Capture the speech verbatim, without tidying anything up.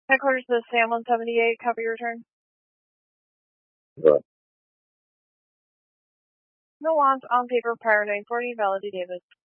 Headquarters to Sam one seventy-eight, copy your return. Right. No wants on paper prior nine forty, valid Davis.